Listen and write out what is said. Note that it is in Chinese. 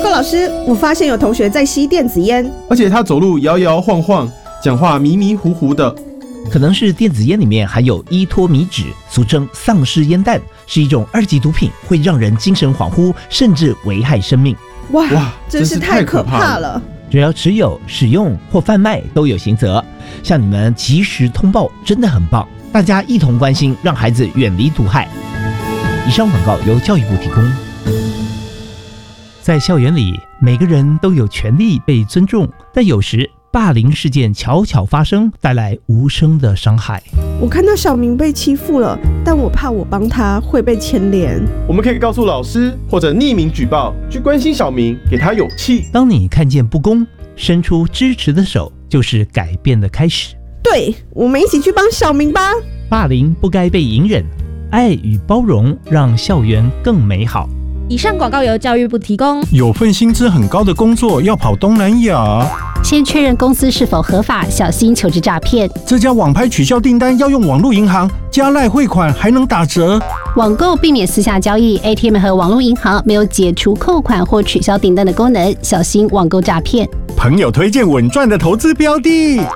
告老师，我发现有同学在吸电子烟， 而且他走路摇摇晃晃，讲话迷迷糊糊的。 可能是电子烟里面含有依托米酯，俗称丧尸烟弹，是一种2级毒品，会让人精神恍惚，甚至危害生命。 哇，真是太可怕了！ 只要持有、使用或贩卖都有刑责。像你们及时通报真的很棒，大家一同关心，让孩子远离毒害。以上广告由教育部提供。在校园里，每个人都有权利被尊重，但有时霸凌事件悄悄发生，带来无声的伤害。 我看到小明被欺负了，但我怕我帮他会被牵连。 我们可以告诉老师，或者匿名举报，去关心小明，给他勇气。 当你看见不公，伸出支持的手，就是改变的开始。 对，我们一起去帮小明吧。 霸凌不该被隐忍，爱与包容让校园更美好。 以上广告由教育部提供。 有份薪资很高的工作要跑东南亚， 先确认公司是否合法，小心求职诈骗。 这家网拍取消订单要用网络银行，加赖汇款还能打折。 网购避免私下交易 ，ATM 和网络银行没有解除扣款或取消订单的功能，小心网购诈骗。 朋友推荐稳赚的投资标的。